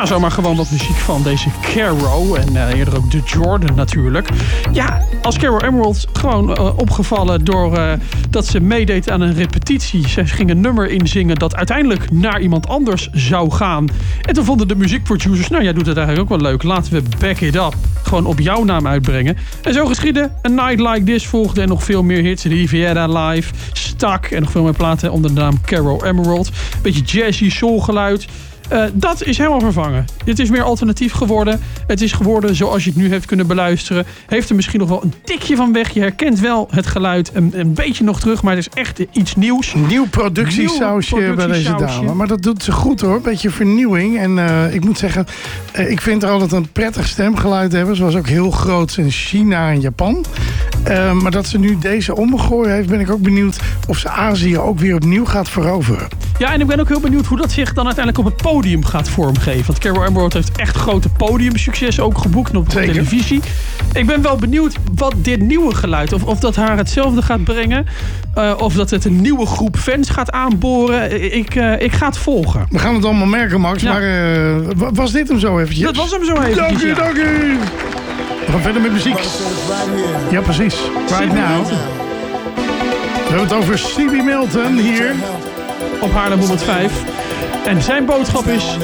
zomaar gewoon wat muziek van deze Caro. En eerder ook de Jordan natuurlijk. Ja, als Caro Emerald gewoon opgevallen door dat ze meedeed aan een repetitie. Ze ging een nummer inzingen dat uiteindelijk naar iemand anders zou gaan. En toen vonden de muziekproducers, nou jij doet het eigenlijk ook wel leuk. Laten we Back It Up gewoon op jouw naam uitbrengen. En zo geschiedde. A Night Like This volgde en nog veel meer hits. Riviera Live, Stuck en nog veel meer platen onder de naam Caro Emerald. Beetje jazzy soulgeluid. Dat is helemaal vervangen. Het is meer alternatief geworden. Het is geworden zoals je het nu heeft kunnen beluisteren. Heeft er misschien nog wel een tikje van weg. Je herkent wel het geluid een beetje nog terug. Maar het is echt iets nieuws. Nieuw productiesausje bij deze dame. Maar dat doet ze goed hoor. Beetje vernieuwing. En ik moet zeggen, ik vind haar altijd een prettig stemgeluid hebben. Ze was ook heel groot in China en Japan. Maar dat ze nu deze omgegooid heeft, ben ik ook benieuwd of ze Azië ook weer opnieuw gaat veroveren. Ja, en ik ben ook heel benieuwd hoe dat zich dan uiteindelijk op het podium gaat vormgeven. Want Caro Emerald heeft echt grote podiumsucces ook geboekt op televisie. Ik ben wel benieuwd wat dit nieuwe geluid, of dat haar hetzelfde gaat brengen. Of dat het een nieuwe groep fans gaat aanboren. Ik ga het volgen. We gaan het allemaal merken, Max. Ja. Maar was dit hem zo eventjes? Dat was hem zo eventjes, Dank u. We gaan verder met muziek. Ja, precies. Right now. We hebben het over C.B. Milton hier op Haarlem 105. En zijn boodschap is: